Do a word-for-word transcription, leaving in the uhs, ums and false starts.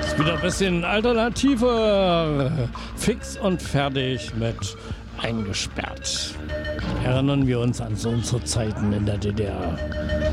Ist wieder ein bisschen alternativer. Fix und fertig mit eingesperrt. Erinnern wir uns an so unsere Zeiten in der D D R.